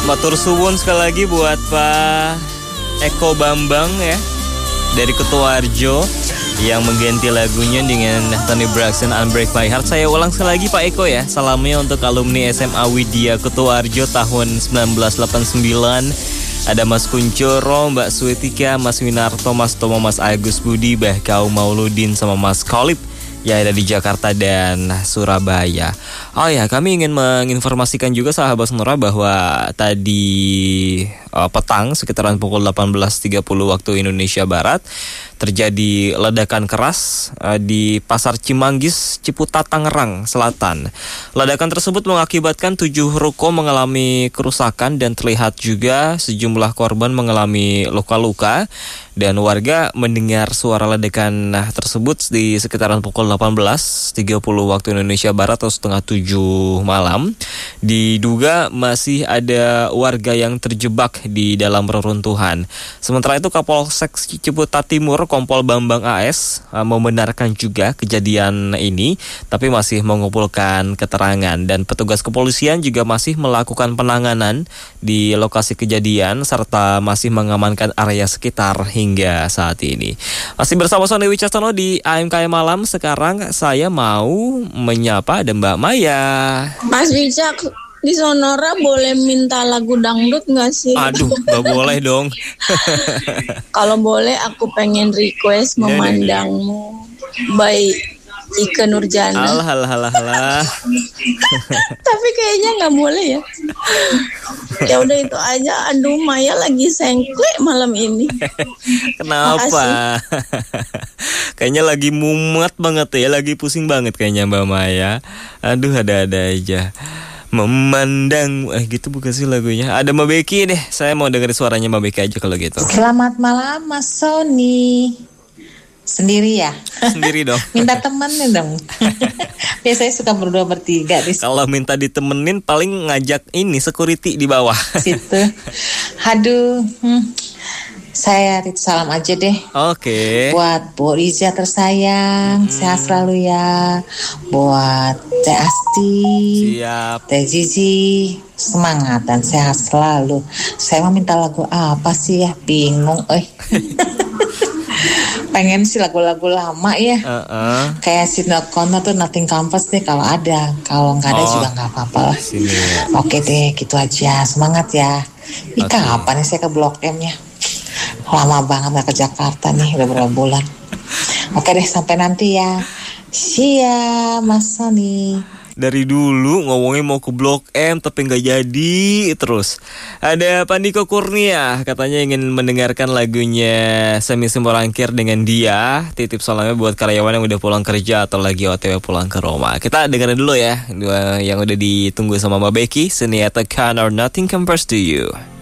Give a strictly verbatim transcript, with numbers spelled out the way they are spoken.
Matur suwun sekali lagi buat Pak Eko Bambang ya dari Kutoarjo yang mengganti lagunya dengan Toni Braxton Unbreak My Heart. Saya ulang sekali lagi Pak Eko ya. Salamnya untuk alumni S M A Widya Kutoarjo tahun sembilan belas delapan puluh sembilan. Ada Mas Kuncoro, Mbak Swetika, Mas Winarto, Mas Tomo, Mas Agus Budi, Mbah Kau Mauludin sama Mas Kolib yang ada di Jakarta dan Surabaya. Oh ya, kami ingin menginformasikan juga sahabat Sonora bahwa tadi uh, petang sekitaran pukul delapan belas tiga puluh waktu Indonesia Barat terjadi ledakan keras uh, di Pasar Cimanggis, Ciputat, Tangerang Selatan. Ledakan tersebut mengakibatkan tujuh ruko mengalami kerusakan dan terlihat juga sejumlah korban mengalami luka-luka. Dan warga mendengar suara ledakan tersebut di sekitaran pukul delapan belas tiga puluh waktu Indonesia Barat atau setengah tujuh malam. Diduga masih ada warga yang terjebak di dalam reruntuhan. Sementara itu Kapolsek Ciputat Timur Kompol Bambang A S membenarkan juga kejadian ini, tapi masih mengumpulkan keterangan. Dan petugas kepolisian juga masih melakukan penanganan di lokasi kejadian serta masih mengamankan area sekitar hingga saat ini. Masih bersama Sony Wicaksono di A M K Malam. Sekarang saya mau menyapa ada Mbak Maya. Mas Wicak, di Sonora boleh minta lagu dangdut gak sih? Aduh, gak boleh dong. Kalau boleh aku pengen request Memandangmu by Ika Nurjana. Alah, alah, alah, alah. Tapi kayaknya gak boleh ya. Ya udah itu aja. Aduh, Maya lagi sengkle malam ini. Kenapa? Kayaknya lagi mumet banget ya, lagi pusing banget kayaknya Mbak Maya. Aduh, ada-ada aja. Memandang, eh gitu bukan sih lagunya. Ada Mbak Becky deh. Saya mau dengerin suaranya Mbak Becky aja kalau gitu. Selamat malam Mas Sony. Sendiri ya? Sendiri dong. Minta temenin dong. Biasanya suka berdua bertiga. Kalau minta ditemenin paling ngajak ini security di bawah. Situ. Aduh. Hmm. Saya titip salam aja deh. Oke. Okay. Buat Bu Riza tersayang, hmm. sehat selalu ya. Buat Teh Asti, siap. Teh Zizi, semangat dan sehat selalu. Saya mau minta lagu apa sih ya? Bingung, eh. Pengen sih lagu-lagu lama ya. Uh-uh. Kayak Sinéad O'Connor tuh Nothing Compass nih kalau ada. Kalau nggak ada oh, juga nggak apa-apa lah. Sini. Oke deh, gitu aja. Semangat ya. Ini okay. Kapan nih saya ke Blok M-nya? Lama banget gak ke Jakarta nih, udah berapa bulan. Oke deh, sampai nanti ya. Siap, Mas Sony. Dari dulu ngomongnya mau ke Blok M tapi nggak jadi terus. Ada Pandiko Kurnia katanya ingin mendengarkan lagunya Semi Simbolangkir dengan dia. Titip salamnya buat karyawan yang udah pulang kerja atau lagi O T W pulang ke rumah. Kita dengerin dulu ya dua yang udah ditunggu sama Mbak Becky. Seniata Can or Nothing Compares to You.